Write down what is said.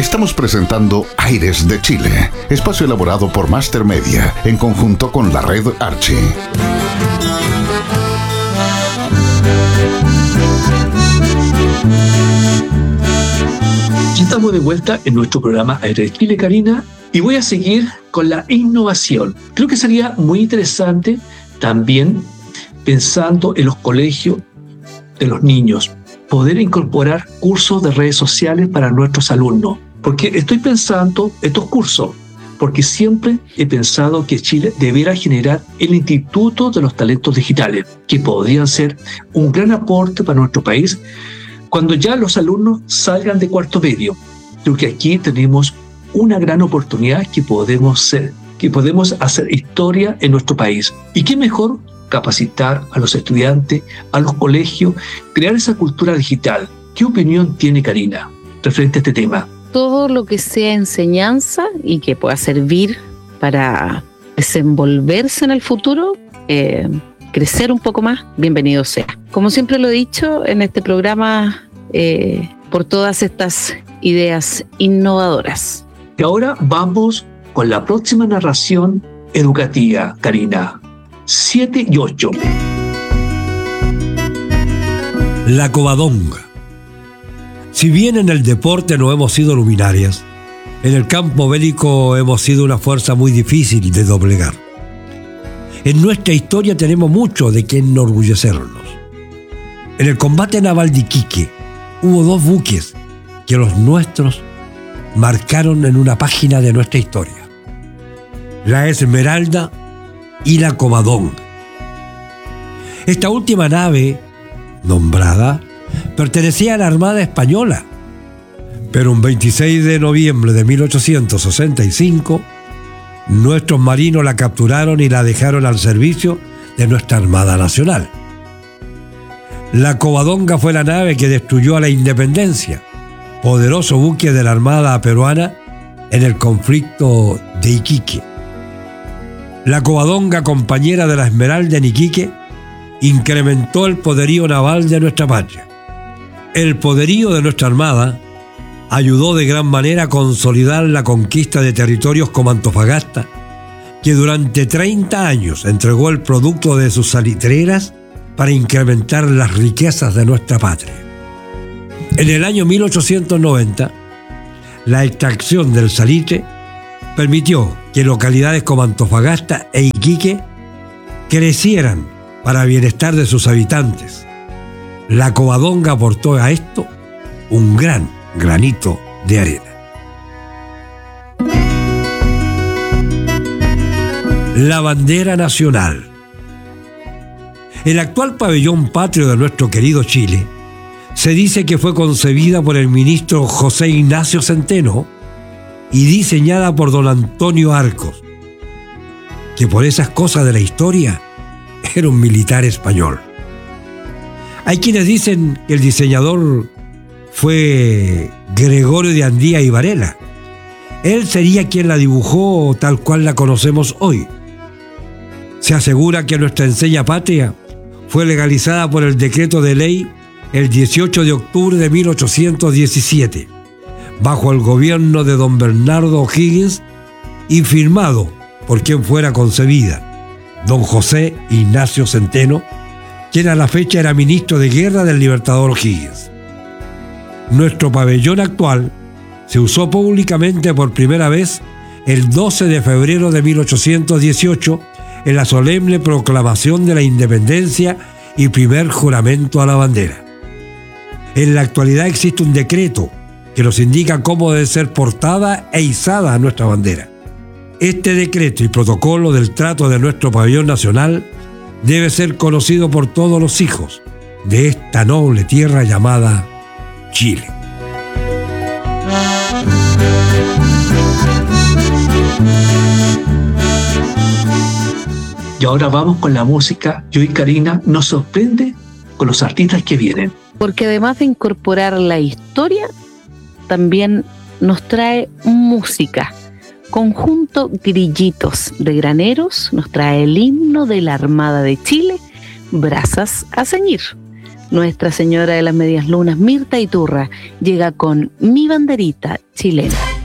Estamos presentando Aires de Chile, espacio elaborado por Master Media en conjunto con la red Archie. Ya estamos de vuelta en nuestro programa Aires de Chile, Karina, y voy a seguir con la innovación. Creo que sería muy interesante también, pensando en los colegios de los niños, poder incorporar cursos de redes sociales para nuestros alumnos. Porque estoy pensando estos cursos, porque siempre he pensado que Chile deberá generar el Instituto de los Talentos Digitales, que podrían ser un gran aporte para nuestro país cuando ya los alumnos salgan de cuarto medio. Creo que aquí tenemos una gran oportunidad que podemos hacer historia en nuestro país. ¿Y qué mejor capacitar a los estudiantes, a los colegios, crear esa cultura digital? ¿Qué opinión tiene Karina referente a este tema? Todo lo que sea enseñanza y que pueda servir para desenvolverse en el futuro, crecer un poco más, bienvenido sea. Como siempre lo he dicho en este programa, por todas estas ideas innovadoras. Y ahora vamos con la próxima narración educativa, Karina. 7 y 8. La Covadonga. Si bien en el deporte no hemos sido luminarias, en el campo bélico hemos sido una fuerza muy difícil de doblegar. En nuestra historia tenemos mucho de qué enorgullecernos. En el combate naval de Iquique hubo 2 buques que los nuestros marcaron en una página de nuestra historia: la Esmeralda y la Covadonga. Esta última nave nombrada pertenecía a la Armada Española, pero un 26 de noviembre de 1865 nuestros marinos la capturaron y la dejaron al servicio de nuestra Armada Nacional. La Covadonga fue la nave que destruyó a la Independencia, poderoso buque de la Armada peruana en el conflicto de Iquique. La Covadonga, compañera de la Esmeralda en Iquique, incrementó el poderío naval de nuestra patria. El poderío de nuestra Armada ayudó de gran manera a consolidar la conquista de territorios como Antofagasta, que durante 30 años entregó el producto de sus salitreras para incrementar las riquezas de nuestra patria. En el año 1890, la extracción del salitre permitió que localidades como Antofagasta e Iquique crecieran para bienestar de sus habitantes. La Covadonga aportó a esto un gran granito de arena. La bandera nacional. El actual pabellón patrio de nuestro querido Chile se dice que fue concebida por el ministro José Ignacio Centeno y diseñada por don Antonio Arcos, que por esas cosas de la historia era un militar español. Hay quienes dicen que el diseñador fue Gregorio de Andía y Varela. Él sería quien la dibujó tal cual la conocemos hoy. Se asegura que nuestra enseña patria fue legalizada por el decreto de ley el 18 de octubre de 1817, bajo el gobierno de don Bernardo O'Higgins y firmado por quien fuera concebida, don José Ignacio Centeno, quien a la fecha era ministro de guerra del libertador O'Higgins. Nuestro pabellón actual se usó públicamente por primera vez el 12 de febrero de 1818 en la solemne proclamación de la independencia y primer juramento a la bandera. En la actualidad existe un decreto que nos indica cómo debe ser portada e izada nuestra bandera. Este decreto y protocolo del trato de nuestro pabellón nacional debe ser conocido por todos los hijos de esta noble tierra llamada Chile. Y ahora vamos con la música. Yo y Karina nos sorprende con los artistas que vienen. Porque además de incorporar la historia, también nos trae música. Conjunto Grillitos de Graneros nos trae el himno de la Armada de Chile, Brazas a ceñir. Nuestra Señora de las Medias Lunas, Mirta Iturra, llega con Mi Banderita Chilena.